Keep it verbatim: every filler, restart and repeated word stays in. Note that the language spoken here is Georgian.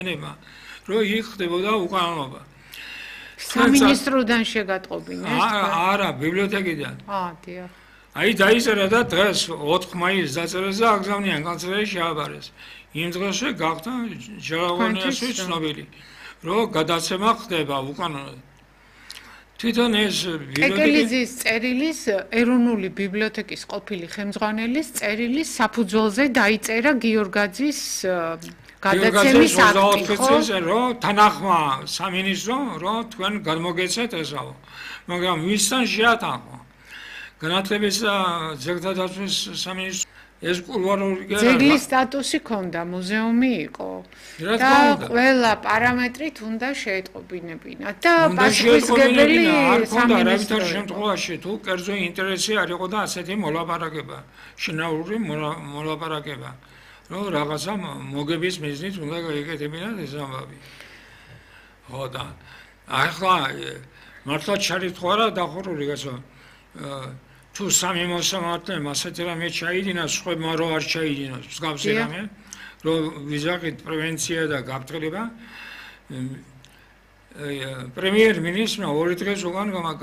რომ იქ ხდებოდა უკანონობა. სამინისტროდან შეგატყობინეს? არა, ბიბლიოთეკიდან. აა, დიახ. აი დაიწერა და დღეს ოთხ მაისს დაწერეს და აგზავნიან კანცელერიაში შეაბარეს. იმ დღესვე გახდა ჯერალონიასვით ცნობილი, რომ გადაცემა ხდება უკანონოდ. თვითონ ეს კეკელიძის წერილის ეროვნული ბიბლიოთეკის ყოფილი ხელმძღვანელის წერილის საფუძველზე დაიწერა გიორგაძის გადაცემის აქტი, ხო? რომ თანახმა სამინისტრო, რომ თქვენ გადმოგეცეთ ესაო. მაგრამ ვისთან შეათანხმა? განათლების და ძეგლთა დაცვის სამინისტრო ეს კულუარული კი არა. ძეგლის სტატუსი ჰქონდა, მუზეუმი იყო. და ყველა პარამეტრით უნდა შეეტყობინებინათ და პასუხისმგებელი სამინისტრო. რა შემთხვევაში თუ კერძო ინტერესი არ იყო და ასეთი მოლაპარაკება, შინაური მოლაპარაკება, რომ რაღაცა მოგების მიზნით უნდა გაეკეთებინათ ეს ამბავი. ხო და ახლა მართლა ჩარითხოვა რა დახურული კაცო. თუ სამი მოსამართლემ ასეთი რამე ჩაიდინა, სხვებმა რო არ ჩაიდინოს, მსგავსი რამე, რომ ვიზაყით პრევენცია და გაფრთხილება, პრემიერ-მინისტრმა ორი დღეს უკან